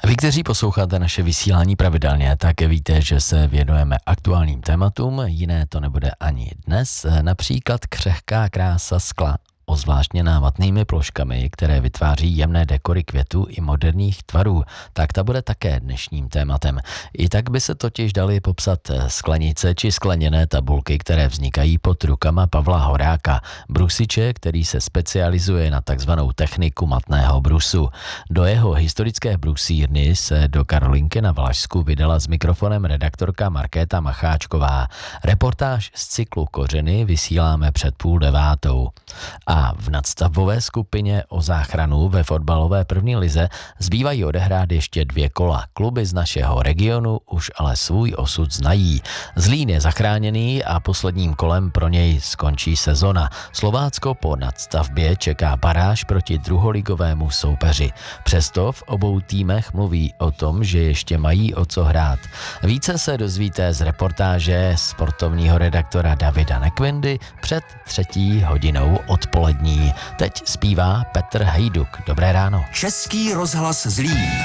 Vy, kteří posloucháte naše vysílání pravidelně, tak víte, že se věnujeme aktuálním tématům, jiné to nebude ani dnes, například křehká krása skla, ozvláštněná vatnými ploškami, které vytváří jemné dekory květů i moderních tvarů, tak ta bude také dnešním tématem. I tak by se totiž daly popsat sklenice či skleněné tabulky, které vznikají pod rukama Pavla Horáka, brusiče, který se specializuje na takzvanou techniku matného brusu. Do jeho historické brusírny se do Karolinky na Valašsku vydala s mikrofonem redaktorka Markéta Macháčková. Reportáž z cyklu Kořeny vysíláme před 8:30. A v nadstavbové skupině o záchranu ve fotbalové první lize zbývají odehrát ještě 2 kola. Kluby z našeho regionu už ale svůj osud znají. Zlín je zachráněný a posledním kolem pro něj skončí sezona. Slovácko po nadstavbě čeká baráž proti druholigovému soupeři. Přesto v obou týmech mluví o tom, že ještě mají o co hrát. Více se dozvíte z reportáže sportovního redaktora Davida Nekvindy před 3. hodinou odpolední. Teď zpívá Petr Hejduk. Dobré ráno. Český rozhlas Zlín.